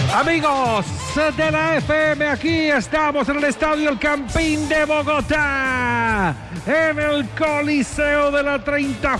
Amigos de la FM, aquí estamos en el Estadio El Campín de Bogotá, en el Coliseo de la 30